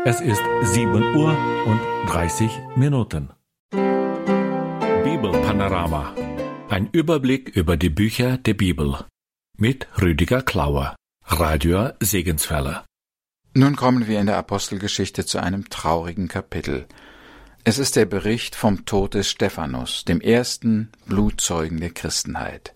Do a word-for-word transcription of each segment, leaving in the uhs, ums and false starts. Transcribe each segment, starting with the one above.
Es ist sieben Uhr und dreißig Minuten. Bibelpanorama. Ein Überblick über die Bücher der Bibel. Mit Rüdiger Klauer, Radio Segenswelle. Nun kommen wir in der Apostelgeschichte zu einem traurigen Kapitel. Es ist der Bericht vom Tod des Stephanus, dem ersten Blutzeugen der Christenheit.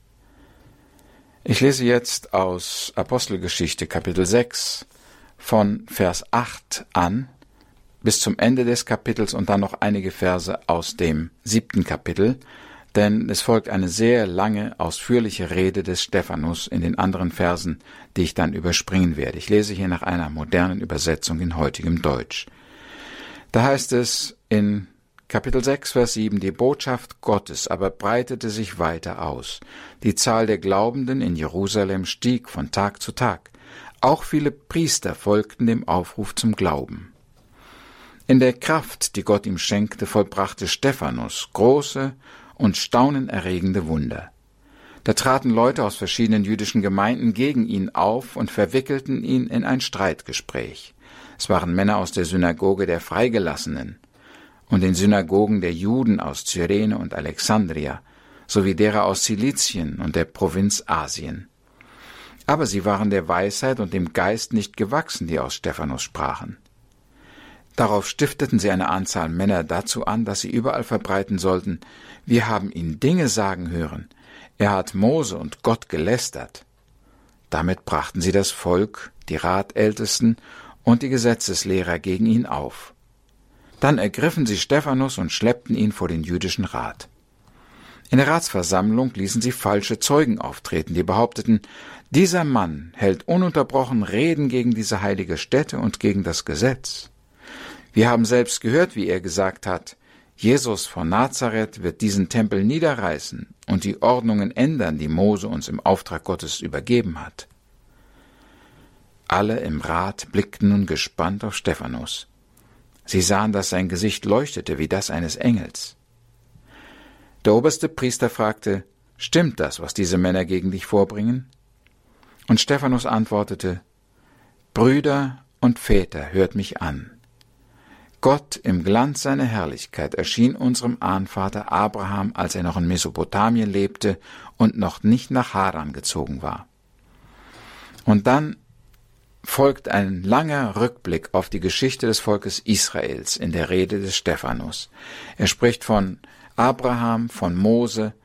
Ich lese jetzt aus Apostelgeschichte Kapitel sechs von Vers acht an bis zum Ende des Kapitels und dann noch einige Verse aus dem siebten Kapitel, denn es folgt eine sehr lange, ausführliche Rede des Stephanus in den anderen Versen, die ich dann überspringen werde. Ich lese hier nach einer modernen Übersetzung in heutigem Deutsch. Da heißt es in Kapitel sechs, Vers sieben, die Botschaft Gottes aber breitete sich weiter aus. Die Zahl der Glaubenden in Jerusalem stieg von Tag zu Tag. Auch viele Priester folgten dem Aufruf zum Glauben. In der Kraft, die Gott ihm schenkte, vollbrachte Stephanus große und staunenerregende Wunder. Da traten Leute aus verschiedenen jüdischen Gemeinden gegen ihn auf und verwickelten ihn in ein Streitgespräch. Es waren Männer aus der Synagoge der Freigelassenen und den Synagogen der Juden aus Cyrene und Alexandria, sowie derer aus Zilizien und der Provinz Asien. Aber sie waren der Weisheit und dem Geist nicht gewachsen, die aus Stephanus sprachen. Darauf stifteten sie eine Anzahl Männer dazu an, dass sie überall verbreiten sollten: Wir haben ihn Dinge sagen hören. Er hat Mose und Gott gelästert. Damit brachten sie das Volk, die Ratältesten und die Gesetzeslehrer gegen ihn auf. Dann ergriffen sie Stephanus und schleppten ihn vor den jüdischen Rat. In der Ratsversammlung ließen sie falsche Zeugen auftreten, die behaupteten, dieser Mann hält ununterbrochen Reden gegen diese heilige Stätte und gegen das Gesetz. Wir haben selbst gehört, wie er gesagt hat, Jesus von Nazareth wird diesen Tempel niederreißen und die Ordnungen ändern, die Mose uns im Auftrag Gottes übergeben hat. Alle im Rat blickten nun gespannt auf Stephanus. Sie sahen, dass sein Gesicht leuchtete wie das eines Engels. Der oberste Priester fragte, stimmt das, was diese Männer gegen dich vorbringen? Und Stephanus antwortete, Brüder und Väter, hört mich an. Gott im Glanz seiner Herrlichkeit erschien unserem Ahnvater Abraham, als er noch in Mesopotamien lebte und noch nicht nach Haran gezogen war. Und dann folgt ein langer Rückblick auf die Geschichte des Volkes Israels in der Rede des Stephanus. Er spricht von Abraham, von Mose